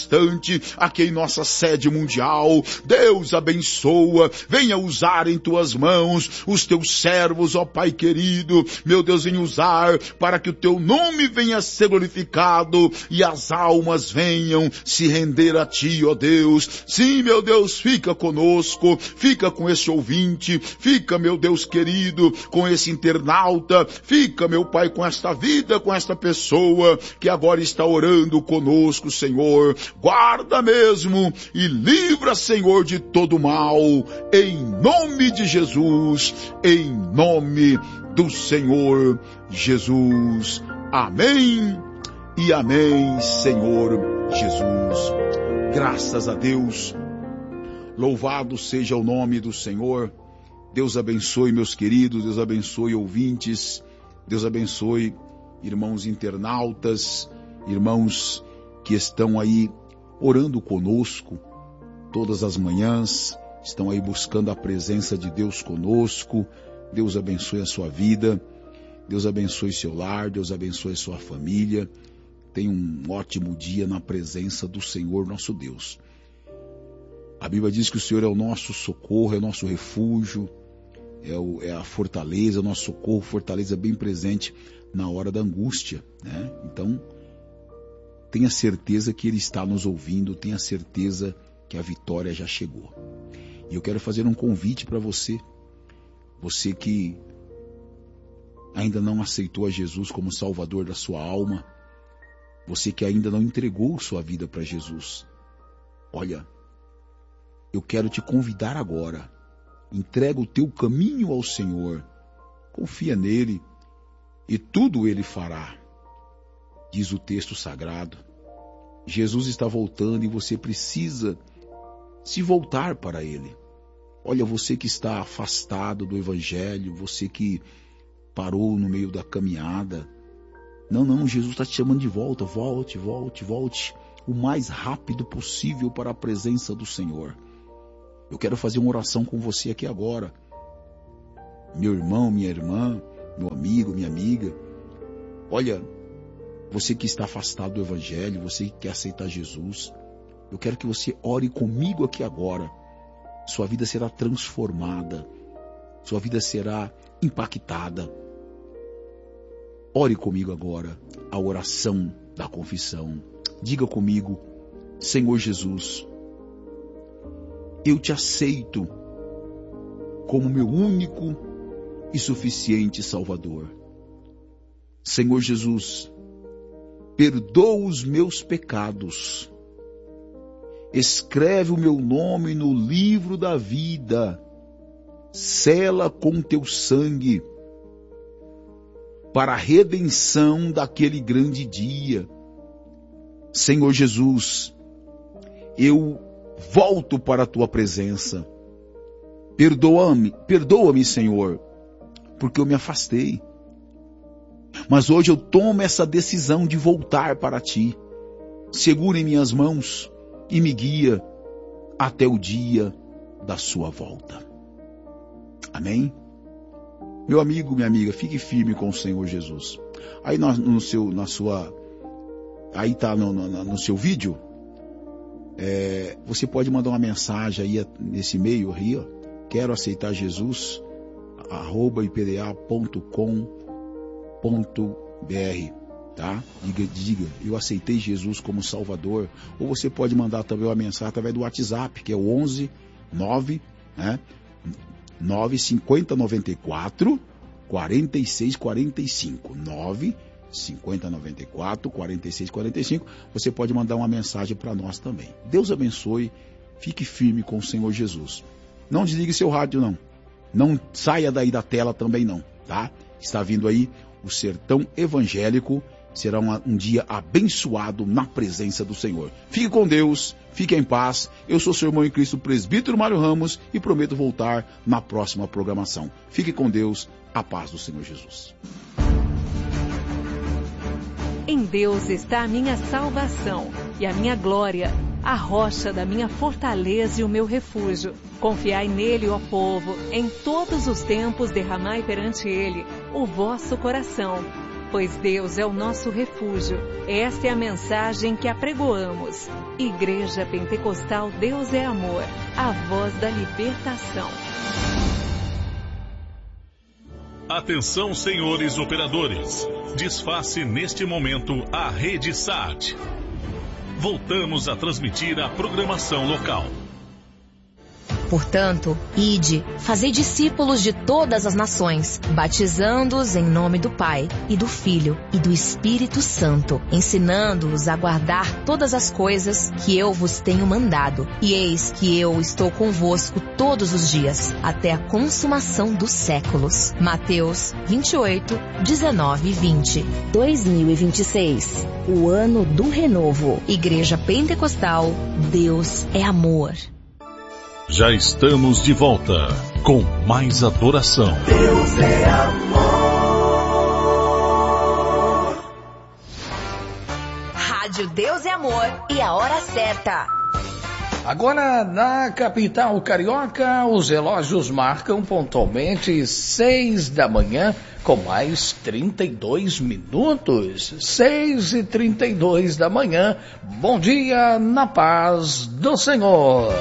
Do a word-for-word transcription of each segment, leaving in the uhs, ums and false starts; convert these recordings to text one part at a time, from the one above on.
aqui em nossa sede mundial. Deus abençoa, venha usar em tuas mãos os teus servos, ó Pai querido, meu Deus, venha usar para que o teu nome venha a ser glorificado e as almas venham se render a ti, ó Deus. Sim, meu Deus, fica conosco, fica com esse ouvinte, fica, meu Deus querido, com esse internauta, fica, meu Pai, com esta vida, com esta pessoa que agora está orando conosco, Senhor. Guarda mesmo e livra, Senhor, de todo mal, em nome de Jesus, em nome do Senhor Jesus. Amém e amém, Senhor Jesus. Graças a Deus, louvado seja o nome do Senhor. Deus abençoe, meus queridos, Deus abençoe ouvintes, Deus abençoe irmãos internautas, irmãos que estão aí orando conosco todas as manhãs, estão aí buscando a presença de Deus conosco. Deus abençoe a sua vida, Deus abençoe seu lar, Deus abençoe a sua família. Tenha um ótimo dia na presença do Senhor nosso Deus. A Bíblia diz que o Senhor é o nosso socorro, é o nosso refúgio, é, o, é a fortaleza, o nosso socorro, fortaleza bem presente na hora da angústia, né? Então, tenha certeza que Ele está nos ouvindo, tenha certeza que a vitória já chegou. E eu quero fazer um convite para você, você que ainda não aceitou a Jesus como Salvador da sua alma, você que ainda não entregou sua vida para Jesus. Olha, eu quero te convidar agora, entrega o teu caminho ao Senhor, confia nele e tudo Ele fará. Diz o texto sagrado, Jesus está voltando e você precisa se voltar para Ele. Olha, você que está afastado do Evangelho, você que parou no meio da caminhada. Não, não, Jesus está te chamando de volta. Volte, volte, volte o mais rápido possível para a presença do Senhor. Eu quero fazer uma oração com você aqui agora. Meu irmão, minha irmã, meu amigo, minha amiga. Olha, você que está afastado do Evangelho, você que quer aceitar Jesus, eu quero que você ore comigo aqui agora. Sua vida será transformada, sua vida será impactada. Ore comigo agora a oração da confissão. Diga comigo: Senhor Jesus, eu te aceito como meu único e suficiente Salvador. Senhor Jesus, perdoa os meus pecados, escreve o meu nome no livro da vida, sela com teu sangue, para a redenção daquele grande dia. Senhor Jesus, eu volto para a tua presença. Perdoa-me, perdoa-me, Senhor, porque eu me afastei. Mas hoje eu tomo essa decisão de voltar para ti. Segura em minhas mãos e me guia até o dia da sua volta. Amém? Meu amigo, minha amiga, fique firme com o Senhor Jesus. Aí no, no seu, na sua, aí tá no, no, no seu vídeo, é, você pode mandar uma mensagem aí nesse e-mail aí, ó, quero aceitar Jesus, arroba ipda ponto com ponto br, tá? Diga, diga, eu aceitei Jesus como Salvador. Ou você pode mandar também uma mensagem através do WhatsApp, que é o onze nove, né? nove cinquenta noventa e quatro quarenta e seis quarenta e cinco, nove cinquenta noventa e quatro quarenta e seis quarenta e cinco. Você pode mandar uma mensagem para nós também. Deus abençoe, fique firme com o Senhor Jesus. Não desligue seu rádio não, não saia daí da tela também não, tá? Está vindo aí o Sertão Evangélico, será uma, um dia abençoado na presença do Senhor. Fique com Deus, fique em paz. Eu sou seu irmão em Cristo, presbítero Mário Ramos, e prometo voltar na próxima programação. Fique com Deus, a paz do Senhor Jesus. Em Deus está a minha salvação e a minha glória, a rocha da minha fortaleza e o meu refúgio. Confiai nele, ó povo, em todos os tempos derramai perante ele o vosso coração. pois Deus é o nosso refúgio. Esta é a mensagem que apregoamos. Igreja Pentecostal Deus é Amor, a voz da libertação. Atenção, senhores operadores. Desface neste momento a rede S A T. Voltamos a transmitir a programação local. Portanto, ide, fazei discípulos de todas as nações, batizando-os em nome do Pai, e do Filho, e do Espírito Santo, ensinando-os a guardar todas as coisas que eu vos tenho mandado. E eis que eu estou convosco todos os dias, até a consumação dos séculos. Mateus vinte e oito, dezenove e vinte. dois mil e vinte e seis, o ano do renovo. Igreja Pentecostal, Deus é Amor. Já estamos de volta com mais adoração. Deus é amor. Rádio Deus é Amor e a hora certa. Agora, na capital carioca, os relógios marcam pontualmente seis da manhã, com mais trinta e dois minutos. seis e trinta e dois da manhã. Bom dia na paz do Senhor.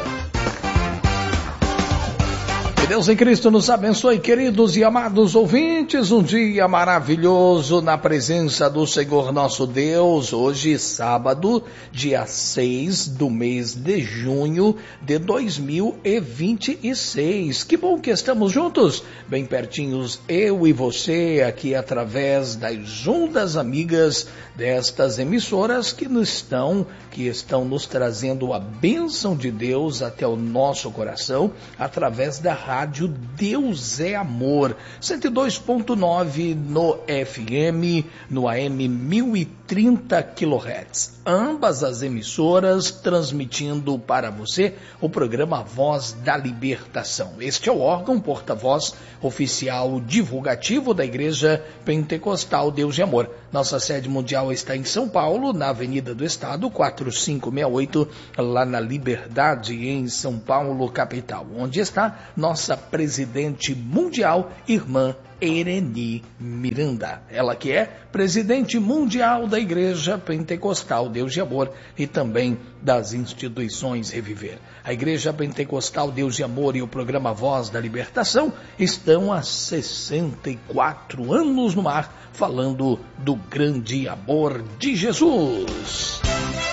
Deus em Cristo nos abençoe, queridos e amados ouvintes, um dia maravilhoso na presença do Senhor nosso Deus, hoje sábado, dia seis do mês de junho de dois mil e vinte e seis. Que bom que estamos juntos, bem pertinhos, eu e você, aqui através das ondas amigas destas emissoras que nos estão, que estão nos trazendo a bênção de Deus até o nosso coração, através da rádio Rádio Deus é Amor, cento e dois ponto nove no F M, no A M mil e trinta quilohertz. Ambas as emissoras transmitindo para você o programa Voz da Libertação. Este é o órgão porta-voz oficial divulgativo da Igreja Pentecostal Deus é Amor. Nossa sede mundial está em São Paulo, na Avenida do Estado, quatro cinco seis oito, lá na Liberdade, em São Paulo, capital, onde está nossa presidente mundial, irmã Ereni Miranda. Ela que é presidente mundial da Igreja Pentecostal Deus de Amor e também das instituições Reviver. A Igreja Pentecostal Deus de Amor e o programa Voz da Libertação estão há sessenta e quatro anos no ar, falando do grande amor de Jesus.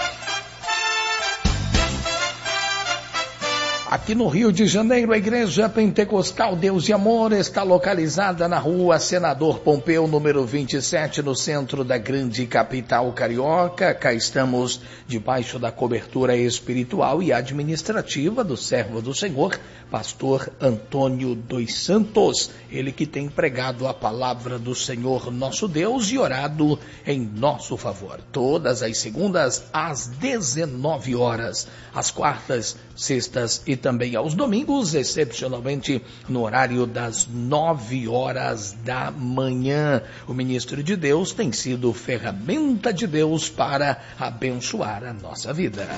Aqui no Rio de Janeiro, a Igreja Pentecostal Deus de Amor está localizada na rua Senador Pompeu, número vinte e sete, no centro da grande capital carioca. Cá estamos debaixo da cobertura espiritual e administrativa do servo do Senhor, pastor Antônio dos Santos. Ele que tem pregado a palavra do Senhor nosso Deus e orado em nosso favor. Todas as segundas às dezenove horas, às quartas, sextas e também aos domingos, excepcionalmente no horário das nove horas da manhã. O ministro de Deus tem sido ferramenta de Deus para abençoar a nossa vida.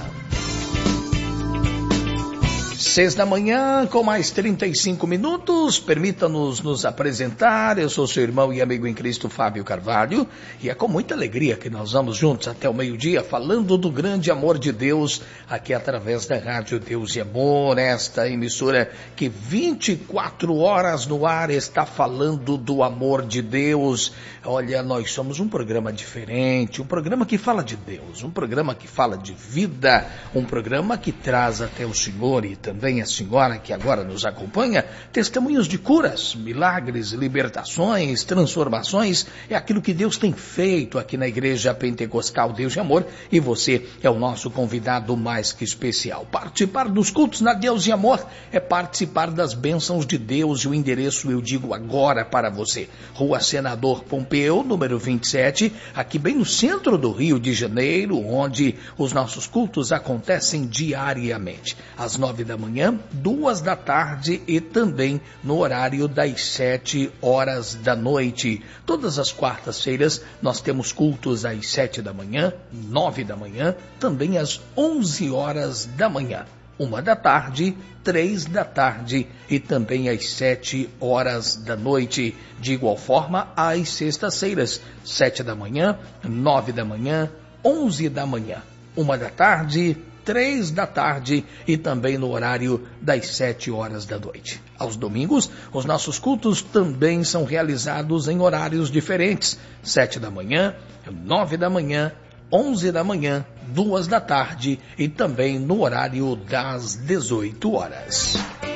Seis da manhã, com mais trinta e cinco minutos, permita-nos nos apresentar. Eu sou seu irmão e amigo em Cristo, Fábio Carvalho, e é com muita alegria que nós vamos juntos até o meio-dia, falando do grande amor de Deus, aqui através da Rádio Deus e Amor, esta emissora que vinte e quatro horas no ar está falando do amor de Deus. Olha, nós somos um programa diferente, um programa que fala de Deus, um programa que fala de vida, um programa que traz até o Senhor e também a senhora que agora nos acompanha, testemunhos de curas, milagres, libertações, transformações. É aquilo que Deus tem feito aqui na Igreja Pentecostal Deus de Amor, e você é o nosso convidado mais que especial. Participar dos cultos na Deus de Amor é participar das bênçãos de Deus, e o endereço eu digo agora para você. Rua Senador Pompeu, número vinte e sete, aqui bem no centro do Rio de Janeiro, onde os nossos cultos acontecem diariamente. Às nove da manhã, duas da tarde e também no horário das sete horas da noite. Todas as quartas-feiras nós temos cultos às sete da manhã, nove da manhã, também às onze horas da manhã. uma da tarde, três da tarde e também às sete horas da noite. De igual forma, às sextas-feiras, sete da manhã, nove da manhã, onze da manhã, uma da tarde, três da tarde e também no horário das sete horas da noite. Aos domingos, os nossos cultos também são realizados em horários diferentes, sete da manhã, nove da manhã, onze da manhã, duas da tarde e também no horário das dezoito horas.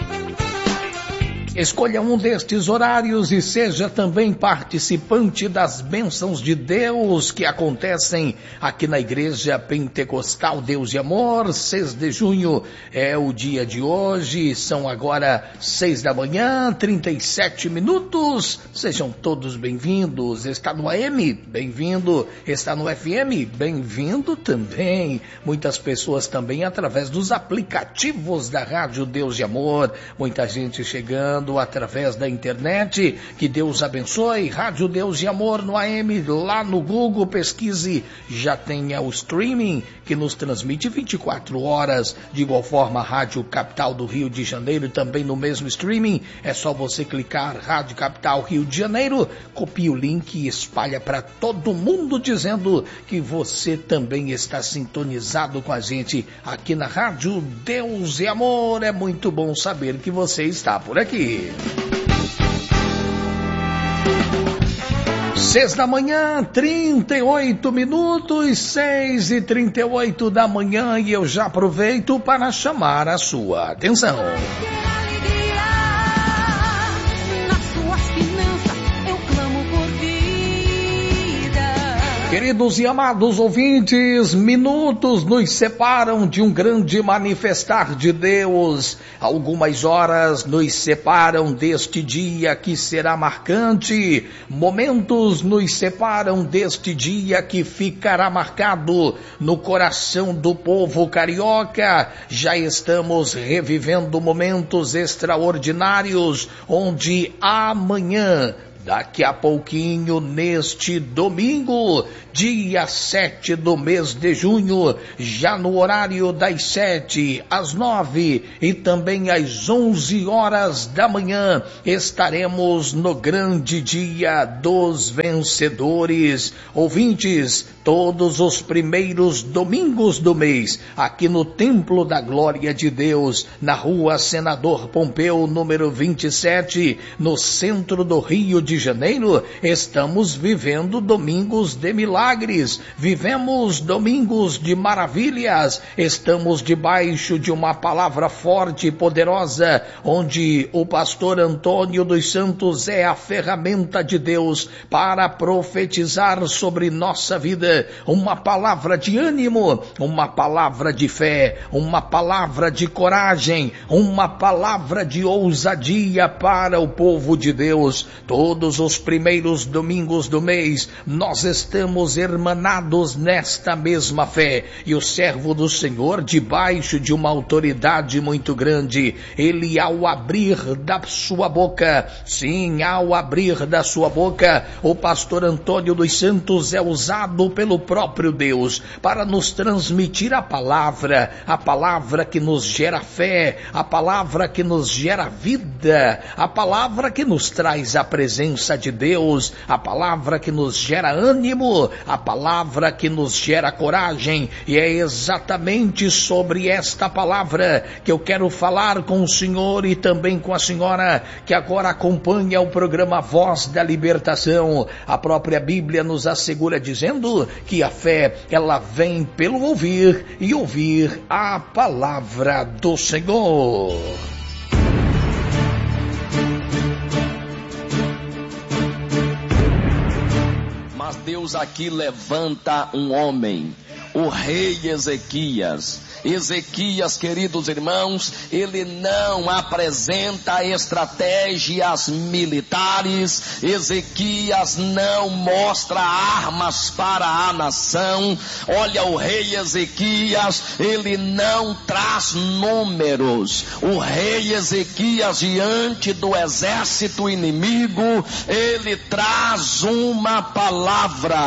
Escolha um destes horários e seja também participante das bênçãos de Deus que acontecem aqui na Igreja Pentecostal Deus e Amor. seis de junho é o dia de hoje, são agora seis da manhã, trinta e sete minutos. Sejam todos bem-vindos. Está no A M? Bem-vindo. Está no F M? Bem-vindo também. Muitas pessoas também através dos aplicativos da Rádio Deus e Amor. Muita gente chegando através da internet, que Deus abençoe. Rádio Deus e Amor no A M, lá no Google, pesquise, já tenha o streaming que nos transmite vinte e quatro horas, de igual forma a Rádio Capital do Rio de Janeiro também no mesmo streaming, é só você clicar Rádio Capital Rio de Janeiro, copia o link e espalha para todo mundo dizendo que você também está sintonizado com a gente aqui na Rádio Deus e Amor. É muito bom saber que você está por aqui. Seis da manhã, trinta e oito minutos, seis e trinta e oito da manhã, e eu já aproveito para chamar a sua atenção. Queridos e amados ouvintes, minutos nos separam de um grande manifestar de Deus. Algumas horas nos separam deste dia que será marcante. Momentos nos separam deste dia que ficará marcado no coração do povo carioca. Já estamos revivendo momentos extraordinários, onde amanhã, daqui a pouquinho, neste domingo, dia sete do mês de junho, já no horário das sete às nove e também às onze horas da manhã, estaremos no grande dia dos vencedores. Ouvintes, todos os primeiros domingos do mês, aqui no Templo da Glória de Deus, na rua Senador Pompeu, número vinte e sete, no centro do Rio de Janeiro, estamos vivendo domingos de milagres, vivemos domingos de maravilhas, estamos debaixo de uma palavra forte e poderosa, onde o pastor Antônio dos Santos é a ferramenta de Deus para profetizar sobre nossa vida, uma palavra de ânimo, uma palavra de fé, uma palavra de coragem, uma palavra de ousadia para o povo de Deus. Todos os primeiros domingos do mês, nós estamos hermanados nesta mesma fé, e o servo do Senhor, debaixo de uma autoridade muito grande, ele ao abrir da sua boca, sim, ao abrir da sua boca, o pastor Antônio dos Santos é usado pelo próprio Deus para nos transmitir a palavra, a palavra que nos gera fé, a palavra que nos gera vida, a palavra que nos traz a presença de Deus, a palavra que nos gera ânimo, a palavra que nos gera coragem. E é exatamente sobre esta palavra que eu quero falar com o senhor e também com a senhora que agora acompanha o programa Voz da Libertação. A própria Bíblia nos assegura dizendo que a fé, ela vem pelo ouvir e ouvir a palavra do Senhor. Mas Deus aqui levanta um homem, o rei Ezequias. Ezequias, queridos irmãos, ele não apresenta estratégias militares, Ezequias não mostra armas para a nação. Olha, o rei Ezequias, ele não traz números. O rei Ezequias, diante do exército inimigo, ele traz uma palavra.